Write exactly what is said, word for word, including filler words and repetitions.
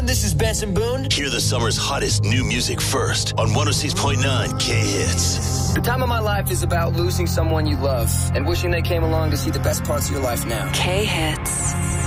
this is Benson Boone. Hear the summer's hottest new music first on one oh six point nine K-Hits. The time of my life is about losing someone you love and wishing they came along to see the best parts of your life now. K-Hits.